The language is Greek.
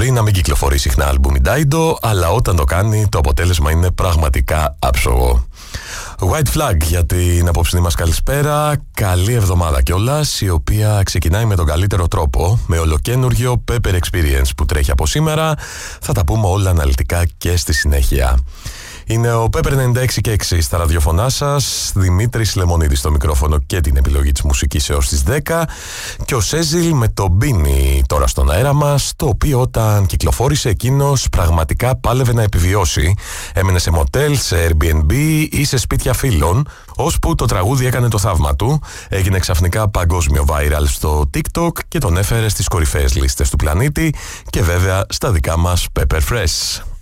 Μπορεί να μην κυκλοφορεί συχνά άλμπουμ η Dido, αλλά όταν το κάνει το αποτέλεσμα είναι πραγματικά άψογο. White Flag για την απόψινή μας καλησπέρα. Καλή εβδομάδα κιόλας, η οποία ξεκινάει με τον καλύτερο τρόπο, με ολοκένουργιο Pepper Experience που τρέχει από σήμερα. Θα τα πούμε όλα αναλυτικά και στη συνέχεια. Είναι ο Pepper 96 και 6 στα ραδιοφωνά σας, Δημήτρης Λεμονίδης στο μικρόφωνο και την επιλογή της μουσικής έως τις 10 και ο Σέζιλ με το Beanie τώρα στον αέρα μας, το οποίο όταν κυκλοφόρησε εκείνος πραγματικά πάλευε να επιβιώσει. Έμενε σε μοτέλ, σε Airbnb ή σε σπίτια φίλων, ώσπου το τραγούδι έκανε το θαύμα του, έγινε ξαφνικά παγκόσμιο viral στο TikTok και τον έφερε στις κορυφαίες λίστες του πλανήτη και βέβαια στα δικά μας Pepper Fresh.